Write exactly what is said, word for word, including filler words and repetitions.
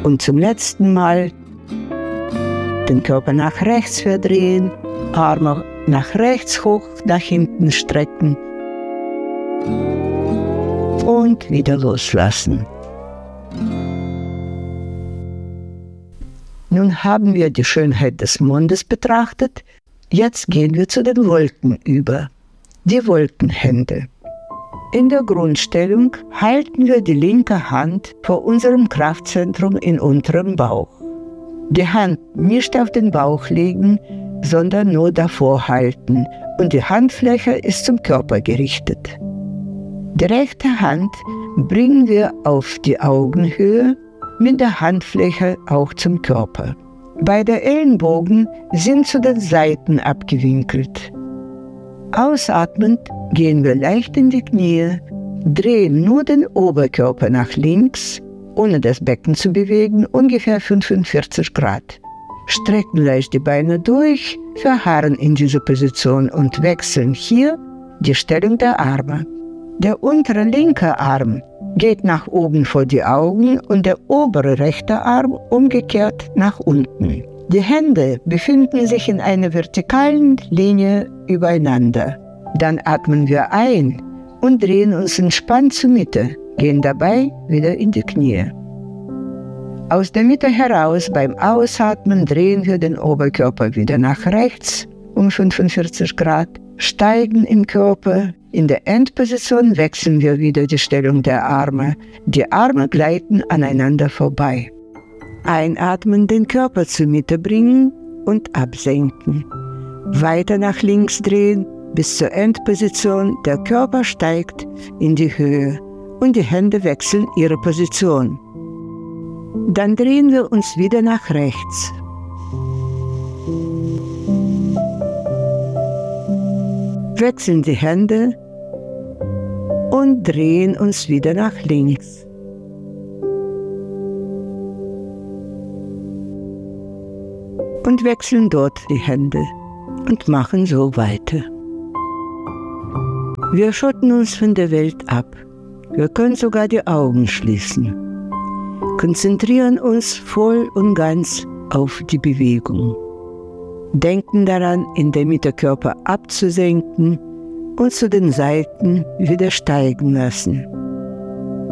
Und zum letzten Mal den Körper nach rechts verdrehen, Arme nach rechts hoch, nach hinten strecken und wieder loslassen. Nun haben wir die Schönheit des Mondes betrachtet, jetzt gehen wir zu den Wolken über. Die Wolkenhände. In der Grundstellung halten wir die linke Hand vor unserem Kraftzentrum in unterem Bauch. Die Hand nicht auf den Bauch legen, sondern nur davor halten und die Handfläche ist zum Körper gerichtet. Die rechte Hand bringen wir auf die Augenhöhe, mit der Handfläche auch zum Körper. Beide Ellenbogen sind zu den Seiten abgewinkelt. Ausatmend gehen wir leicht in die Knie, drehen nur den Oberkörper nach links, ohne das Becken zu bewegen, ungefähr fünfundvierzig Grad. Strecken leicht die Beine durch, verharren in dieser Position und wechseln hier die Stellung der Arme. Der untere linke Arm geht nach oben vor die Augen und der obere rechte Arm umgekehrt nach unten. Die Hände befinden sich in einer vertikalen Linie übereinander. Dann atmen wir ein und drehen uns entspannt zur Mitte, gehen dabei wieder in die Knie. Aus der Mitte heraus beim Ausatmen drehen wir den Oberkörper wieder nach rechts um fünfundvierzig Grad, steigen im Körper. In der Endposition wechseln wir wieder die Stellung der Arme. Die Arme gleiten aneinander vorbei. Einatmen, den Körper zur Mitte bringen und absenken. Weiter nach links drehen bis zur Endposition. Der Körper steigt in die Höhe und die Hände wechseln ihre Position. Dann drehen wir uns wieder nach rechts. Wechseln die Hände und drehen uns wieder nach links. Und wechseln dort die Hände und machen so weiter. Wir schotten uns von der Welt ab. Wir können sogar die Augen schließen. Konzentrieren uns voll und ganz auf die Bewegung. Denken daran, in der Mitte Körper abzusenken und zu den Seiten wieder steigen lassen.